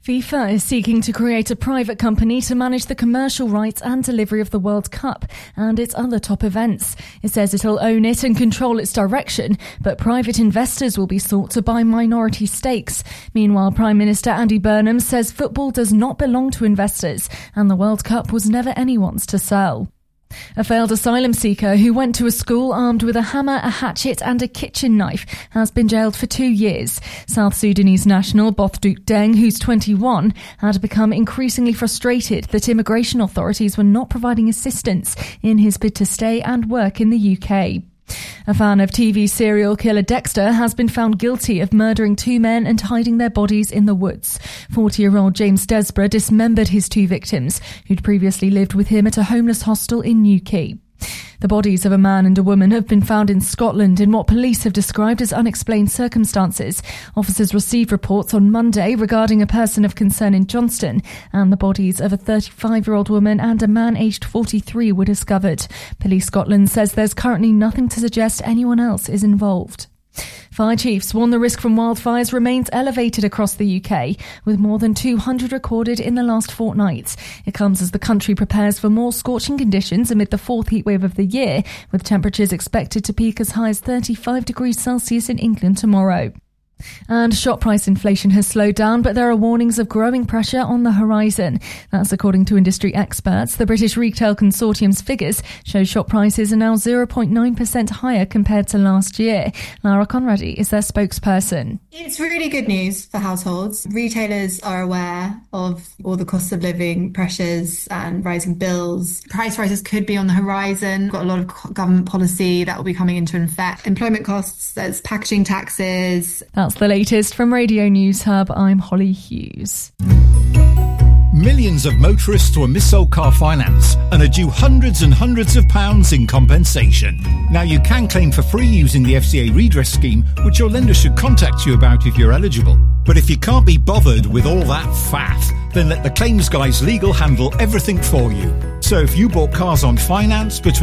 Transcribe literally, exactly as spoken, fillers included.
FIFA is seeking to create a private company to manage the commercial rights and delivery of the World Cup and its other top events. It says it'll own it and control its direction, but private investors will be sought to buy minority stakes. Meanwhile, Prime Minister Andy Burnham says football does not belong to investors and the World Cup was never anyone's to sell. A failed asylum seeker who went to a school armed with a hammer, a hatchet and a kitchen knife has been jailed for two years. South Sudanese national Bothduke Deng, who's twenty-one, had become increasingly frustrated that immigration authorities were not providing assistance in his bid to stay and work in the U K. A fan of T V serial killer Dexter has been found guilty of murdering two men and hiding their bodies in the woods. forty-year-old James Desborough dismembered his two victims, who'd previously lived with him at a homeless hostel in Newquay. The bodies of a man and a woman have been found in Scotland in what police have described as unexplained circumstances. Officers received reports on Monday regarding a person of concern in Johnston, and the bodies of a thirty-five-year-old woman and a man aged forty-three were discovered. Police Scotland says there's currently nothing to suggest anyone else is involved. Fire chiefs warn the risk from wildfires remains elevated across the U K, with more than two hundred recorded in the last fortnight. It comes as the country prepares for more scorching conditions amid the fourth heatwave of the year, with temperatures expected to peak as high as thirty-five degrees Celsius in England tomorrow. And shop price inflation has slowed down, but there are warnings of growing pressure on the horizon. That's according to industry experts. The British Retail Consortium's figures show shop prices are now zero point nine percent higher compared to last year. Lara Conradi is their spokesperson. It's really good news for households. Retailers are aware of all the cost of living pressures and rising bills. Price rises could be on the horizon. We've got a lot of government policy that will be coming into effect. Employment costs, there's packaging taxes. That's the latest from Radio News Hub. I'm Holly Hughes. Millions of motorists were mis-sold car finance and are due hundreds and hundreds of pounds in compensation. Now you can claim for free using the F C A redress scheme, which your lender should contact you about if you're eligible. But if you can't be bothered with all that faff, then let the claims guys legal handle everything for you. So if you bought cars on finance between